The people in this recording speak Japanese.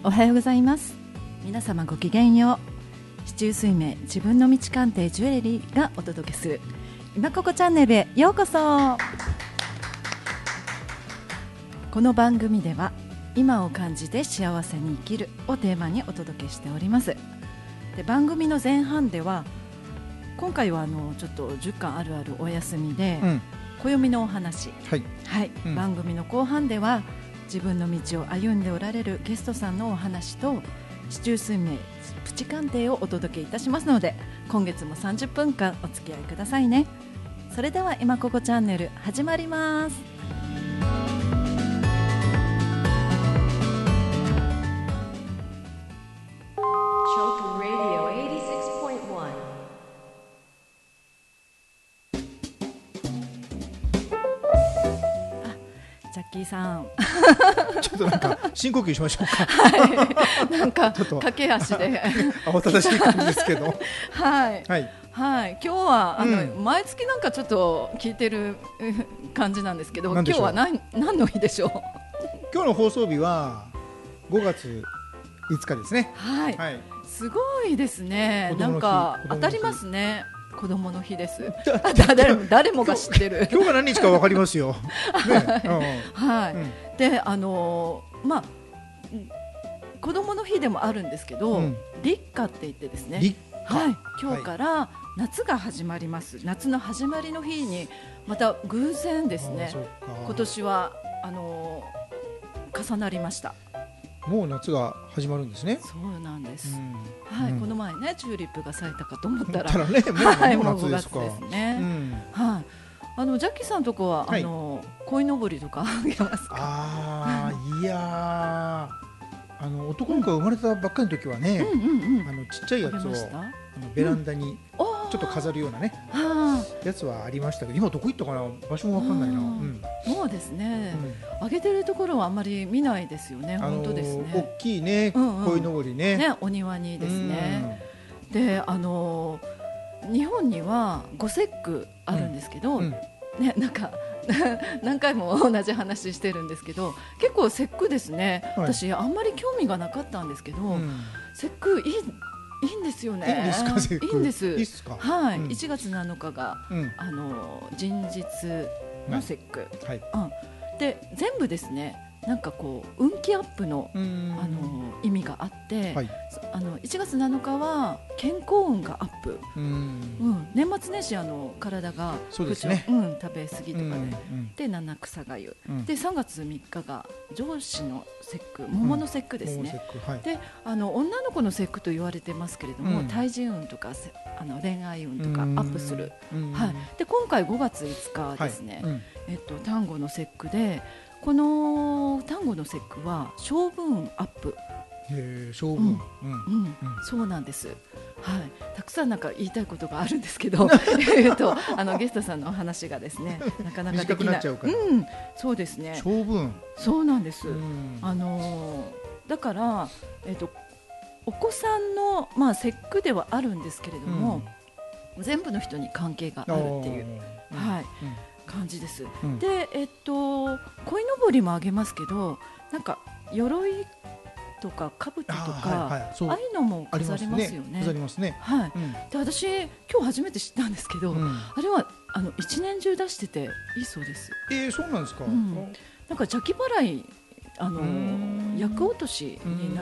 おはようございます。皆様ごきげんよう。四柱推命自分の道鑑定ジュエリーがお届けする今ここチャンネルへようこそ。この番組では今を感じて幸せに生きるをテーマにお届けしております。で、番組の前半では今回はちょっと10巻あるあるお休みで、暦のお話、番組の後半では自分の道を歩んでおられるゲストさんのお話と四柱推命プチ鑑定をお届けいたしますので、今月も30分間お付き合いくださいね。それでは今ここチャンネル始まります。ジャッキーさんちょっとなんか深呼吸しましょうか。 はい、なんか駆け足で慌ただしい感じですけどはい、今日は毎月なんかちょっと聞いてる感じなんですけど、今日は何の日でしょう。 今日の放送日は5月5日ですね。 はい、すごいですね。なんか当たりますね。子供の日です。誰もが知ってる。 今日が何日か分かりますよ。 で、子供の日でもあるんですけど、立夏って言ってですね。今日から夏が始まります。夏の始まりの日にまた偶然ですね。今年は重なりました。 もう夏が始まるんですね。 そうなんです。この前ねチューリップが咲いたかと思ったら、 もう 5月ですね。ジャッキーさんとこは鯉のぼりとかあげますか。 いや男の子が生まれたばっかりの時はね、ちっちゃいやつをベランダにちょっと飾るようなねやつはありましたけど、今どこ行ったかな、場所もわかんないな。 もうですね、あげてるところはあんまり見ないですよね。本当ですね。 大きいね鯉のぼりね、 お庭にですね。で、日本には5節句あるんですけど、なんか何回も同じ話してるんですけど、結構節句ですね。私あんまり興味がなかったんですけど、節句いいんですよね。いいんです。1月7日が人日の節句で、全部ですね、なんかこう運気アップの意味があって、1月7日は健康運がアップ。年末年始体が食べ過ぎとかで七草がゆで、3月3日が上司の節句、桃の節句ですね。で、女の子の節句と言われてますけれども、対人運とか恋愛運とかアップする。で、今回5月5日はですね、端午の節句で、この端午の節句は勝負運アップ。 勝負、 そうなんです。たくさんなんか言いたいことがあるんですけどゲストさんのお話がですね、なかなかできない。そうですね。 勝負運、 そうなんです。だから、お子さんの節句ではあるんですけれども、全部の人に関係があるっていう感じです。で、鯉のぼりもあげますけど、なんか鎧とか兜とかああいうのも飾りますよね。 飾りますね。 で、私今日初めて知ったんですけど、あれは一年中出してていいそうです。 そうなんですか。 なんか邪気払い、厄落としにな